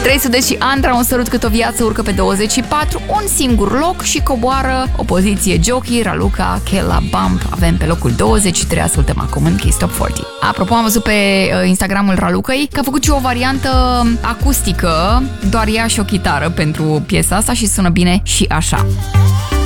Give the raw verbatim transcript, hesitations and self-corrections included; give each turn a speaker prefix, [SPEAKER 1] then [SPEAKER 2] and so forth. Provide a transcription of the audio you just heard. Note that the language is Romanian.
[SPEAKER 1] Trei sute și Andra, Un sărut cât o viață, urcă pe douăzeci și patru, un singur loc și coboară o poziție Jockey, Raluca, Kella Bump. Avem pe locul douăzeci și trei, ascultăm acum în Kiss Top patruzeci. Apropo, am văzut pe Instagramul Ralucăi că a făcut și o variantă acustică, doar ea și o chitară pentru piesa asta și sună bine și așa.